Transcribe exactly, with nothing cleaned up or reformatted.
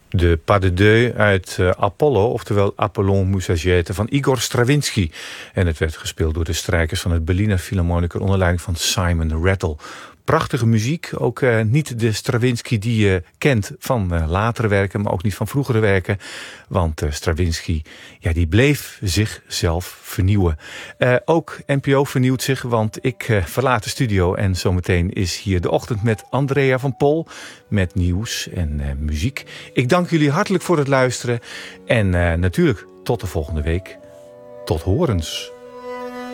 De Pas de Deux uit uh, Apollo, oftewel Apollon Musagiete van Igor Stravinsky. En het werd gespeeld door de strijkers van het Berliner Philharmoniker onder leiding van Simon Rattle. Prachtige muziek, ook uh, niet de Stravinsky die je kent van uh, latere werken, maar ook niet van vroegere werken. Want uh, Stravinsky, ja, die bleef zichzelf vernieuwen. Uh, ook N P O vernieuwt zich, want ik uh, verlaat de studio en zometeen is hier de ochtend met Andrea van Pol met nieuws en uh, muziek. Ik dank jullie hartelijk voor het luisteren en uh, natuurlijk tot de volgende week. Tot horens.